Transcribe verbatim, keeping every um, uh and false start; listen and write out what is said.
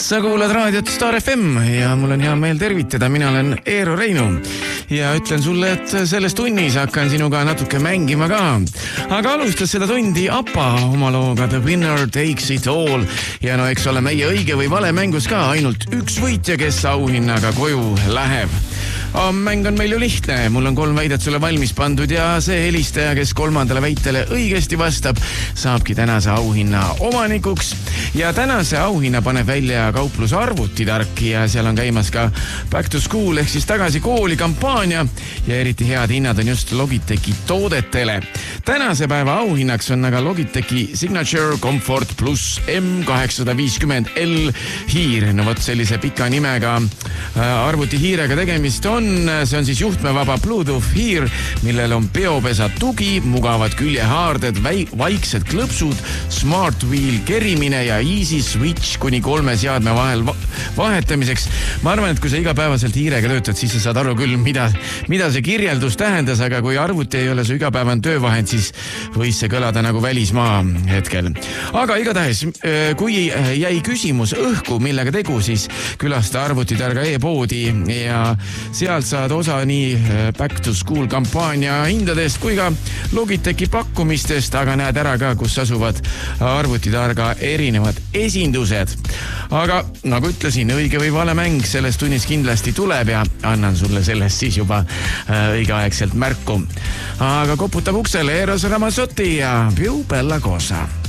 Sa kuulad raadiot Star F M ja mul on hea meel tervitada, mina olen Eero Reinu ja ütlen sulle, et selles tunnis hakkan sinuga natuke mängima ka. Aga alustas seda tundi ABBA oma looga The Winner Takes It All ja no eks ole meie õige või vale mängus ka ainult üks võitja, kes auhinnaga koju läheb. Mäng on meil ju lihtne, mul on kolm väidet sulle valmis pandud ja see helistaja, kes kolmandale väitele õigesti vastab, saabki tänase auhinna omanikuks. Ja tänase auhinna paneb välja kauplus Arvutitark ja seal on käimas ka Back to School ehk siis tagasi kooli kampaania ja eriti head hinnad on just Logitechi toodetele. Tänase päeva auhinnaks on aga Logitechi Signature Comfort Plus M kaheksasada viiskümmend L hiir. No võt sellise pika nimega arvuti hiirega tegemist on. See on siis juhtmevaba Bluetooth hiir, millel on peopesa tugi, mugavad küljehaarded, vaiksed klõpsud, smart wheel kerimine ja easy switch kuni kolme seadme vahel vahetamiseks. Ma arvan, et kui sa igapäevaselt hiirega töötad, siis sa saad aru küll, mida, mida see kirjeldus tähendas, aga kui arvuti ei ole su igapäevan töövahend, siis võis see kõlada nagu välismaa hetkel. Aga igatahes, kui jäi küsimus õhku, millega tegu, siis külasta Arvutitarga e-poodi ja seal saad osa nii Back to School kampaania hindadest kui ka Logitechi pakkumistest, aga näed ära ka, kus asuvad Arvutitarga erinevad esindused. Aga nagu ütlesin, õige või vale mäng selles tunnis kindlasti tuleb ja annan sulle sellest siis juba õigeaegselt märku. Aga koputab uksele Eros Ramazzotti ja Più Bella Cosa.